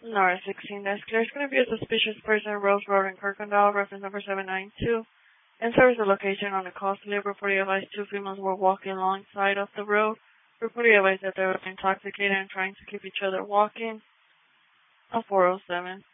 Nora 16 desk. There's going to be a suspicious person, Rose Road in Kirkendall, reference number 792. And service the location on the call slip. Reported advised two females were walking alongside of the road. Reported advised that they were intoxicated and trying to keep each other walking. On 407.